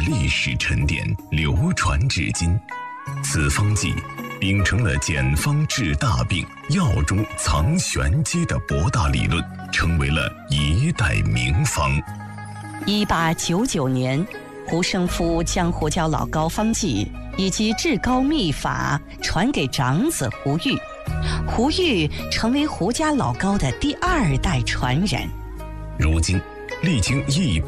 历史沉淀流传至今。此方剂秉承了简方治大病、药中藏玄机的博大理论，成为了一代名方。 1899年，胡生夫将胡椒老膏方剂以及治膏秘法传给长子胡玉，胡玉成为胡家老膏的第2代传人。 如今，历经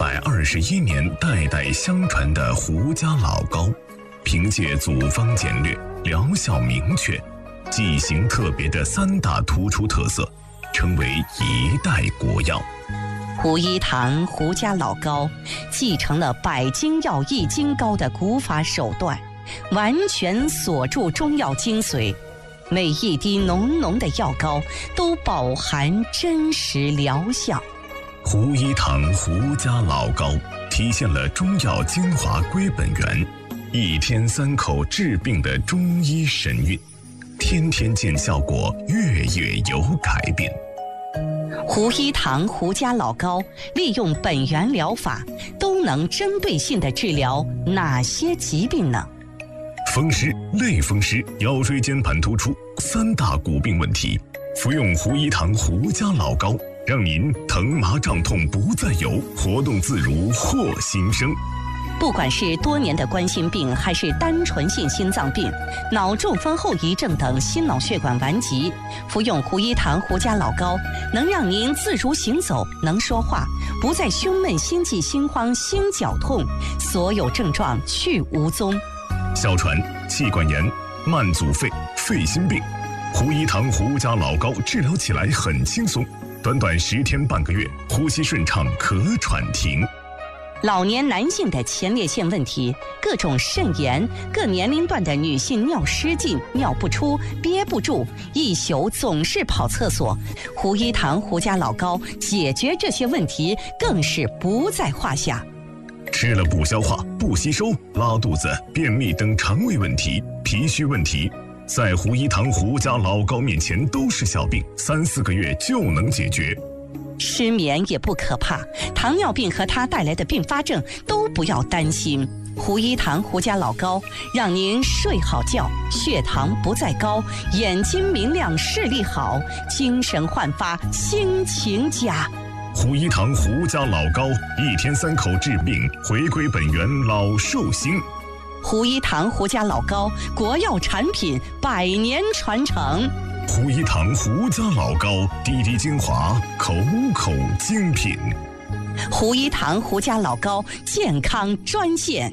121年代代相传的胡家老膏，凭借组方简略、疗效明确、剂型特别的3大突出特色，成为一代国药。 胡一堂胡家老膏继承了百金药益精膏的古法手段，完全锁住中药精髓，每一滴浓浓的药膏都饱含真实疗效。 胡一堂胡家老膏体现了中药精华归本源，1天3口治病的中医神韵，天天见效果，月月有改变。 胡一堂胡家老膏利用本源疗法，都能针对性地治疗哪些疾病呢？ 风湿、类风湿、腰椎间盘突出3大骨病问题，服用胡一堂胡家老膏，让您疼麻胀痛不再有，活动自如获新生。 不管是多年的冠心病，还是单纯性心脏病、脑中风后遗症等心脑血管顽疾，服用胡一堂胡家老膏，能让您自如行走，能说话，不再胸闷、心悸、心慌、心绞痛，所有症状去无踪。 哮喘、气管炎、慢阻肺、肺心病，胡一堂胡家老膏治疗起来很轻松，短短10天半个月，呼吸顺畅，咳喘停。 老年男性的前列腺问题，各种肾炎，各年龄段的女性尿失禁、尿不出、憋不住，一宿总是跑厕所，胡一堂胡家老膏解决这些问题更是不在话下。 吃了不消化、不吸收、拉肚子、便秘等肠胃问题、脾虚问题，在胡一堂胡家老膏面前都是小病，3、4个月就能解决。 失眠也不可怕，糖尿病和它带来的并发症都不要担心。胡一堂胡家老膏让您睡好觉，血糖不再高，眼睛明亮，视力好，精神焕发，心情佳。 胡一堂胡家老膏1天3口治病，回归本源，老寿星。 胡一堂胡家老膏，国药产品，100年传承。 胡一堂胡家老膏，滴滴精华，口口精品。 胡一堂胡家老膏健康专线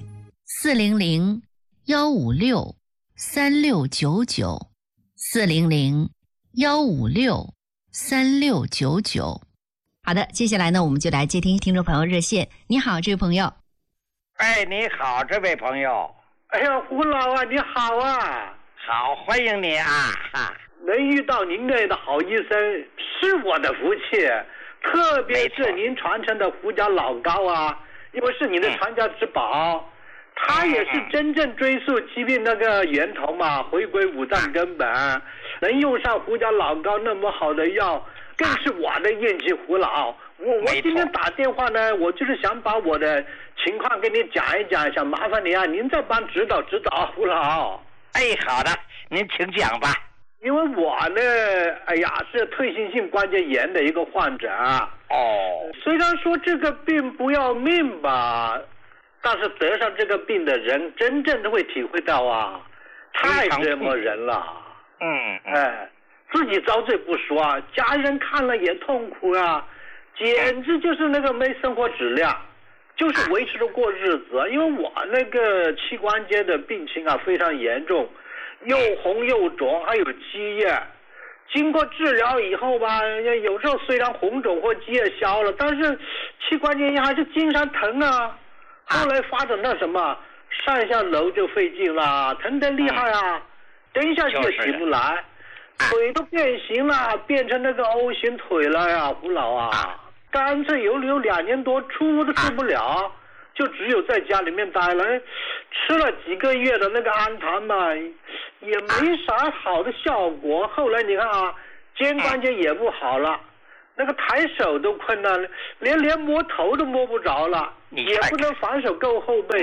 400-156-3699，400-156-3699。好的，接下来呢，我们就来接听听众朋友热线。你好，这位朋友。 哎，你好，这位朋友。 哎呀，胡老啊，你好啊！ 好，欢迎你啊！哈， 能遇到您这样的好医生是我的福气，特别是您传承的胡家老膏啊，因为是你的传家之宝，它也是真正追溯疾病那个源头嘛，回归五脏根本，能用上胡家老膏那么好的药，更是我的运气，胡老。我今天打电话呢，我就是想把我的情况跟你讲一讲，想麻烦您啊，您再帮指导指导，胡老。 哎，好的，您请讲吧。 因为我呢，哎呀，是退行性关节炎的一个患者。 哦。 虽然说这个病不要命吧，但是得上这个病的人真正的会体会到啊，太折磨人了。哎，自己遭罪不说啊，家人看了也痛苦啊，简直就是那个没生活质量，就是维持着过日子。因为我那个膝关节的病情啊非常严重，又红又肿，还有积液。经过治疗以后吧，有时候虽然红肿或积液消了，但是膝关节炎还是经常疼啊。后来发展到什么，上下楼就费劲了，疼得厉害啊，蹲下去也起不来，腿都变形了，变成那个 O 型腿了呀，胡老啊。干脆有2年多出屋都出不了，就只有在家里面待了，吃了几个月的那个安thần嘛，也没啥好的效果。后来你看啊，肩关节也不好了，那个抬手都困难了，连摸头都摸不着了，也不能反手够后背，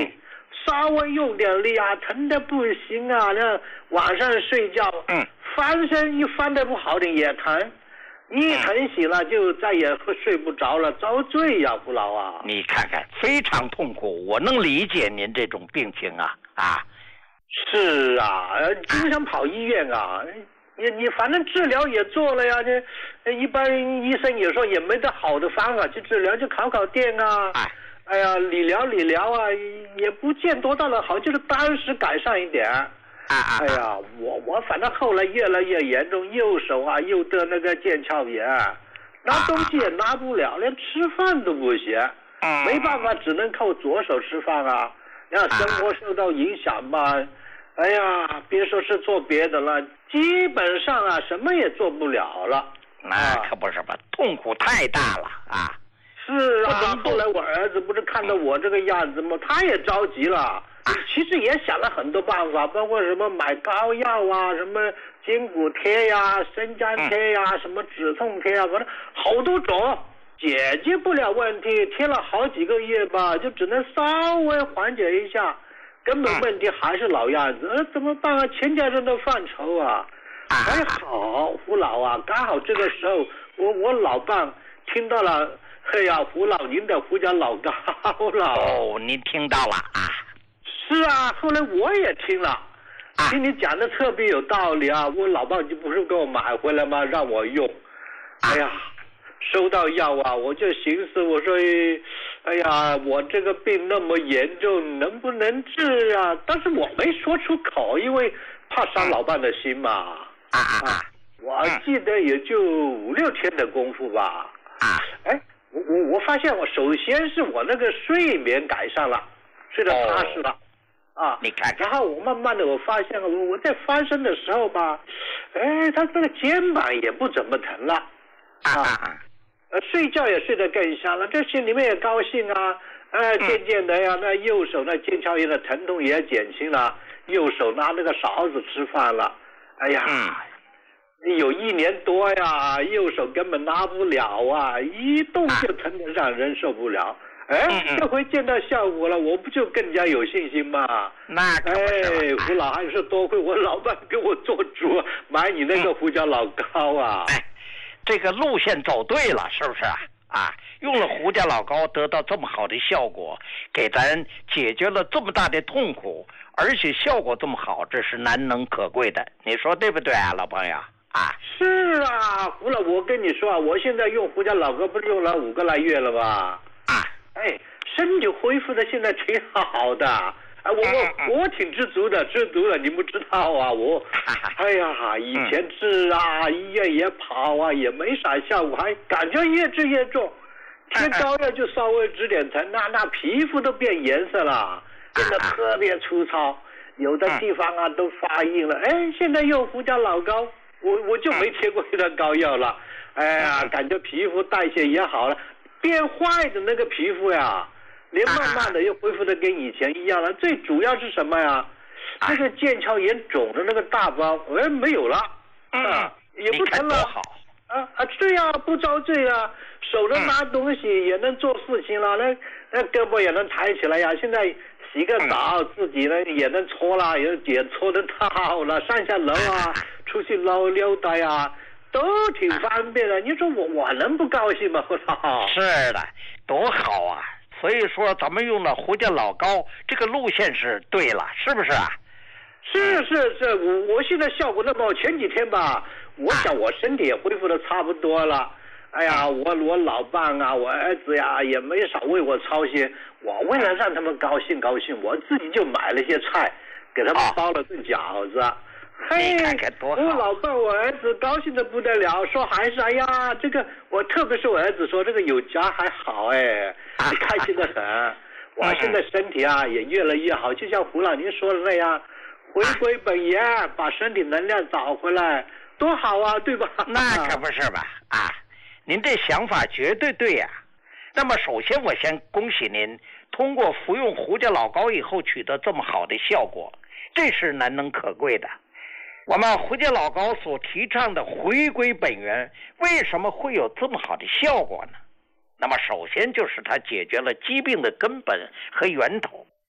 稍微用点力啊，疼得不行啊，那晚上睡觉，翻身一翻得不好点也疼，一疼醒了就再也睡不着了，遭罪呀，胡老啊！ 你看看，非常痛苦，我能理解您这种病情啊啊！ 是啊，经常跑医院啊，你反正治疗也做了呀，这一般医生也说也没得好的方法去治疗，就烤电啊，哎呀，理疗啊，也不见多大的好，就是当时改善一点。哎呀，我反正后来越来越严重，右手啊又得那个腱鞘炎，拿东西也拿不了，连吃饭都不行，没办法，只能靠左手吃饭啊，然后生活受到影响吧。哎呀，别说是做别的了，基本上啊什么也做不了了。 那可不是吧，痛苦太大了啊！ 是啊，后来我儿子不是看到我这个样子吗？他也着急了。其实也想了很多办法，包括什么买膏药啊，什么筋骨贴呀、生姜贴呀、什么止痛贴啊，反正好多种，解决不了问题，贴了好几个月吧，就只能稍微缓解一下，根本问题还是老样子。怎么办啊？全家人都犯愁啊！还好胡老啊，刚好这个时候我老伴听到了，哎呀，胡老您的胡家老高了。 哦，您听到了啊？ 是啊，后来我也听了，听你讲的特别有道理啊！我老伴就不是给我买回来吗？让我用。哎呀，收到药啊，我就寻思，我说，哎呀，我这个病那么严重，能不能治啊？但是我没说出口，因为怕伤老伴的心嘛。我记得也就5、6天的功夫吧。哎，我发现我首先是我那个睡眠改善了，睡得踏实了。 你看， 然后我慢慢的我发现我在翻身的时候吧，哎，他这个肩膀也不怎么疼了，睡觉也睡得更香了，这心里面也高兴啊，渐渐的呀，那右手那腱鞘炎的疼痛也减轻了，右手拿那个勺子吃饭了，哎呀，有1年多呀，右手根本拿不了啊，一动就疼得让人受不了。这回见到效果了，我不就更加有信心吗？ 那可不是胡老还是多亏我老伴给我做主，买你那个胡椒老膏啊！ 这个路线走对了，是不是啊？用了胡椒老膏得到这么好的效果，给咱解决了这么大的痛苦，而且效果这么好，这是难能可贵的。你说对不对啊，老朋友？ 是啊，胡老，我跟你说啊，我现在用胡椒老膏不是用了5个来月了吗？身体恢复的现在挺好的，我挺知足的，你不知道啊，哎呀，以前治啊，医院也跑啊，也没啥效果，还感觉越治越重，贴膏药就稍微止点疼，那皮肤都变颜色了，变得特别粗糙，有的地方啊都发硬了，现在用胡椒老膏，我就没贴过这膏药了，哎呀，感觉皮肤代谢也好了。变坏的那个皮肤呀，连慢慢的又恢复的跟以前一样了。最主要是什么呀？那个腱鞘炎肿的那个大包，没有了，也不疼了。对呀，不遭罪啊，手能拿东西，也能做事情了，那胳膊也能抬起来呀。现在洗个澡，自己呢也能搓了，也搓得到了，上下楼啊，出去溜达呀。都挺方便的，你说我能不高兴吗？ 是的，多好啊！所以说咱们用了胡椒老膏，这个路线是对了，是不是啊？ 是，我现在效果那么，前几天吧，我想我身体也恢复的差不多了。哎呀，我老伴啊，我儿子呀，也没少为我操心。我为了让他们高兴，我自己就买了些菜，给他们包了顿饺子。我老伴我儿子高兴的不得了，说还是哎呀，这个我特别是我儿子说这个有家还好开心的很。我现在身体啊也越来越好，就像胡老您说的那样，回归本源，把身体能量找回来，多好啊，对吧？ 那可不是吧？您这想法绝对对呀。那么首先我先恭喜您，通过服用胡椒老膏以后取得这么好的效果，这是难能可贵的。我们胡椒老膏所提倡的回归本源，为什么会有这么好的效果呢？那么首先就是它解决了疾病的根本和源头。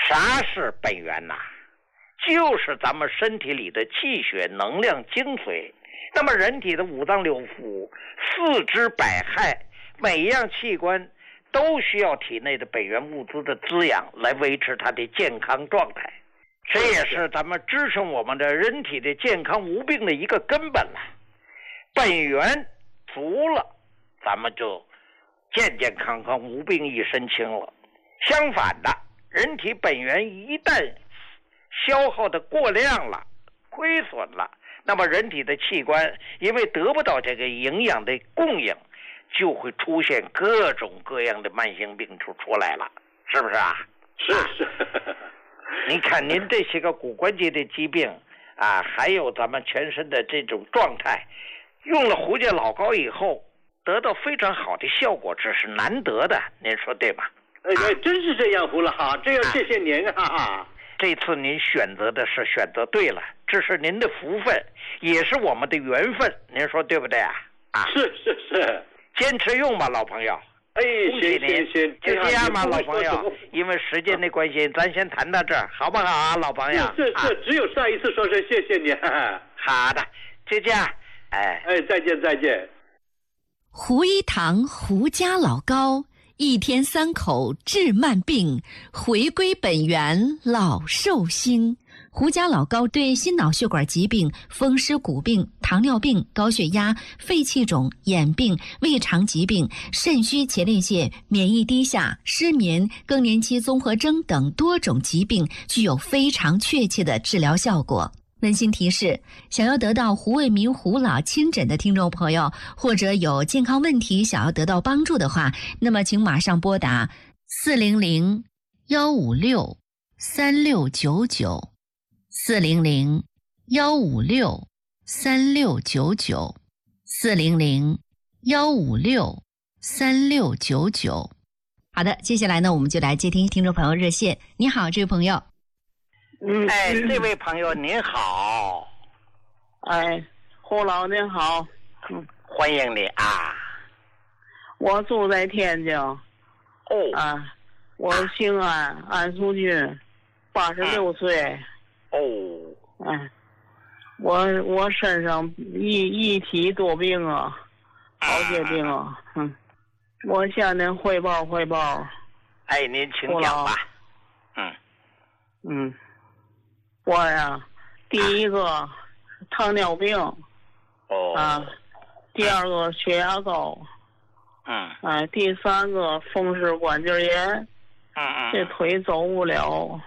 啥是本源呐？就是咱们身体里的气血、能量、精髓。那么人体的五脏六腑、四肢百骸，每一样器官都需要体内的本源物资的滋养，来维持它的健康状态。这也是咱们支撑我们的人体的健康无病的一个根本了。本源足了，咱们就健健康康、无病一身轻了。相反的，人体本源一旦消耗的过量了、亏损了，那么人体的器官因为得不到这个营养的供应，就会出现各种各样的慢性病就出来了，是不是啊？ 是。 你看您这些个骨关节的疾病啊，还有咱们全身的这种状态，用了胡家老膏以后得到非常好的效果，这是难得的，您说对吧？ 真是这样，胡老哈，这要谢谢您啊！ 这次您选择的是选择对了，这是您的福分，也是我们的缘分，您说对不对啊？ 是， 坚持用吧，老朋友。 行， 就这样吧，老朋友。因为时间的关系，咱先谈到这儿，好不好啊，老朋友？ 是，只有上一次说声谢谢你。 好的，就这样。 再见。 胡一堂胡家老膏，一天3口治慢病，回归本源老寿星。胡家老膏对心脑血管疾病、风湿骨病、糖尿病、高血压、肺气肿、眼病、胃肠疾病、肾虚前列腺、免疫低下、失眠、更年期综合征等多种疾病具有非常确切的治疗效果。温馨提示，想要得到胡卫民胡老亲诊的听众朋友，或者有健康问题想要得到帮助的话，那么请马上拨打400-156-3699 400-156-3699 400-156-3699。好的，接下来呢，我们就来接听听众朋友热线。你好，这位朋友。 这位朋友您好。 胡老您好。 欢迎你啊。 我住在天津。我姓安，安淑君，86岁。我身上一体多病啊，好些病啊。我向您汇报。 您请讲吧。 我呀，第一个糖尿病。第二个血压高。第三个风湿关节炎。这腿走不了。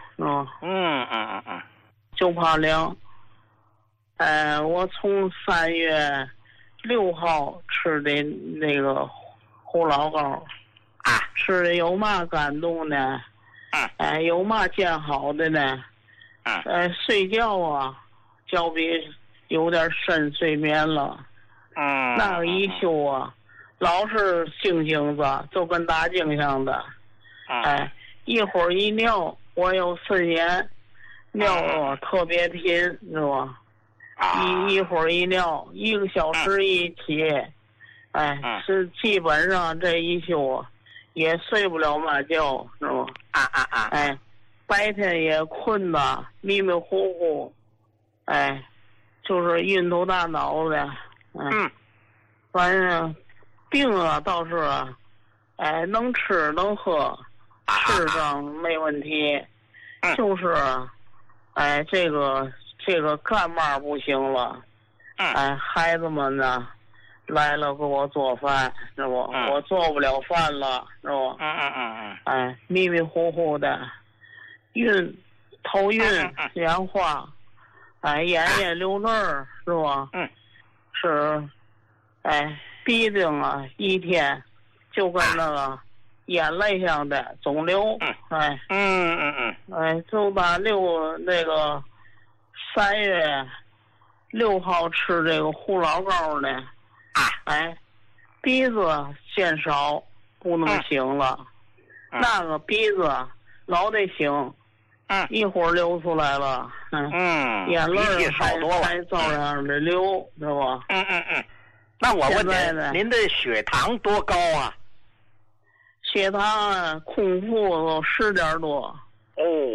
就怕凉。我从3月6号吃的那个胡老膏。吃的有嘛感动呢？有嘛见好的呢？睡觉啊，觉比有点深睡眠了。那个一宿啊，老是星星子，就跟大镜像的。一会儿一尿，我有肾炎，尿啊特别频，是吧？一会儿一尿，1个小时一起。是基本上这一宿也睡不了嘛觉，是吧？白天也困的迷迷糊糊，就是晕头大脑的。反正病啊倒是能吃能喝，吃上没问题。就是这个干嘛不行了。孩子们呢来了给我做饭，是不？我做不了饭了，是不？迷迷糊糊的。头晕眼花，眼流泪儿，是吧？是，鼻子啊，一天就跟那个眼泪像的肿瘤。就把那个3月6号吃这个胡老膏呢，鼻子见少不能醒了，那个鼻子老得醒。一会儿流出来了。眼泪还照样的流，是吧？ 那我问您的血糖多高啊？ 血糖空腹10点多。